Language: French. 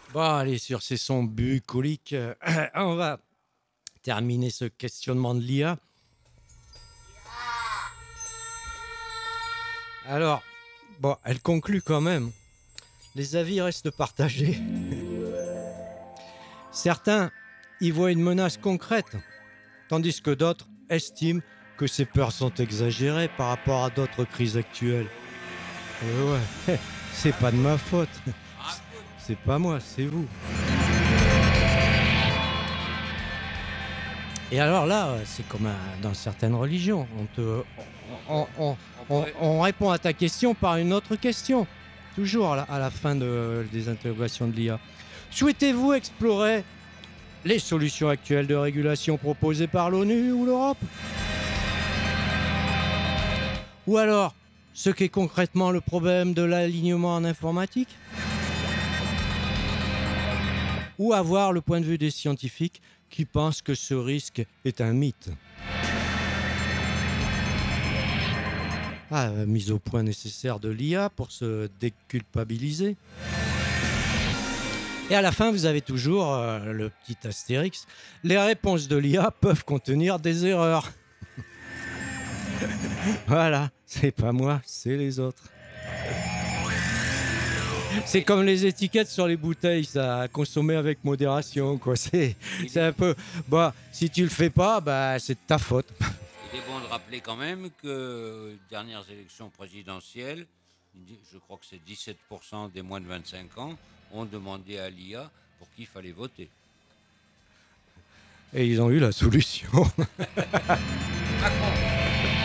Bon, allez, sur ces sons bucoliques, on va terminer ce questionnement de l'IA. Alors, bon, elle conclut quand même. Les avis restent partagés. Certains y voient une menace concrète, tandis que d'autres estiment que ces peurs sont exagérées par rapport à d'autres crises actuelles. Ouais, c'est pas de ma faute. C'est pas moi, c'est vous. Et alors là, c'est comme dans certaines religions. On répond à ta question par une autre question. Toujours à la fin des interrogations de l'IA. Souhaitez-vous explorer les solutions actuelles de régulation proposées par l'ONU ou l'Europe? Ou alors, ce qu'est concrètement le problème de l'alignement en informatique? Ou avoir le point de vue des scientifiques qui pensent que ce risque est un mythe? Mise au point nécessaire de l'IA pour se déculpabiliser. Et à la fin, vous avez toujours le petit astérix. Les réponses de l'IA peuvent contenir des erreurs. Voilà, c'est pas moi, c'est les autres. C'est comme les étiquettes sur les bouteilles, ça, à consommer avec modération, quoi. C'est un peu, bah, si tu le fais pas, bah, c'est de ta faute. Il est bon de rappeler quand même que dernières élections présidentielles, je crois que c'est 17% des moins de 25 ans, ont demandé à l'IA pour qui il fallait voter. Et ils ont eu la solution. Macron.